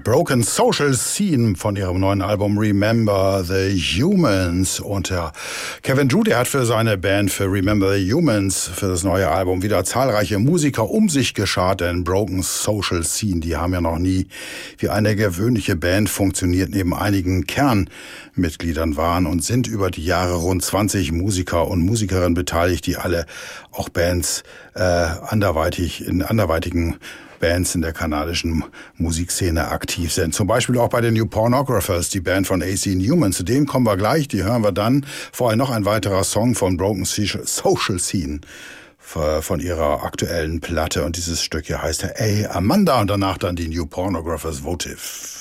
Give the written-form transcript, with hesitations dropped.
Broken Social Scene von ihrem neuen Album Remember the Humans. Und der Kevin Drew, der hat für seine Band, für Remember the Humans, für das neue Album wieder zahlreiche Musiker um sich geschart, denn Broken Social Scene, die haben ja noch nie wie eine gewöhnliche Band funktioniert, neben einigen Kernmitgliedern waren und sind über die Jahre rund 20 Musiker und Musikerinnen beteiligt, die alle auch Bands in anderweitigen Bands in der kanadischen Musikszene aktiv sind. Zum Beispiel auch bei den New Pornographers, die Band von AC Newman. Zu denen kommen wir gleich, die hören wir dann. Vorher noch ein weiterer Song von Broken Social Scene von ihrer aktuellen Platte. Und dieses Stück hier heißt Hey Amanda und danach dann die New Pornographers Votive.